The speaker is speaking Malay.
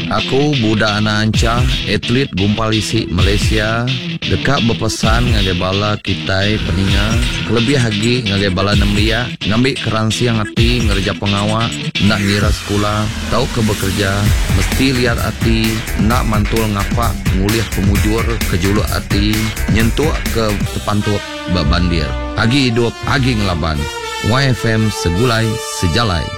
Aku budak anak anca, atlet gumpal isi Malaysia. Dekat berpesan ngagai bala kitai peninga. Kelebih hagi ngagai bala nemlia. Ngambil keransi yang hati ngerja pengawak. Nak ngira sekolah, tahu ke bekerja. Mesti lihat hati, nak mantul ngapak. Nguliah pemujur ke juluk hati. Nyentuh ke tepantuk babandir. Hagi hidup, hagi ngelaban. YFM segulai sejalai.